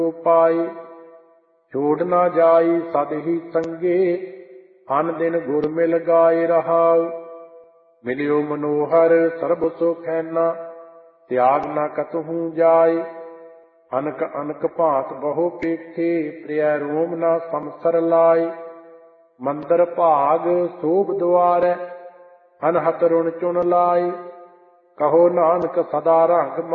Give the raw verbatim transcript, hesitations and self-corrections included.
ਪਾਈ। ਛੋੜ ਨਾ ਜਾਈ ਸਦ ਹੀ ਸੰਗੇ, ਅਨ ਦਿਨ ਗੁਰ ਮਿਲ ਗਾਏ ਰਹਾਉ। ਮਿਲਿਓ ਮਨੋਹਰ ਸਰਬ ਸੁਖੈਨਾ, ਤਿਆਗ ਨਾ ਕਤਹੂ ਜਾਏ। ਅਨਕ ਅਨਕ ਭਾਂਤ ਬਹੁ ਪੇਖੇ, ਪ੍ਰਿਯ ਰੋਮ ਨਾ ਸੰਸਰ ਲਾਏ। ਮੰਦਰ ਭਾਗ ਸੋਭ ਦੁਆਰੈ, ਅਨਹਤ ਰੁਣ ਚੁਣ ਲਾਏ। ਕਹੋ ਨਾਨਕ ਸਦਾ ਰੰਗ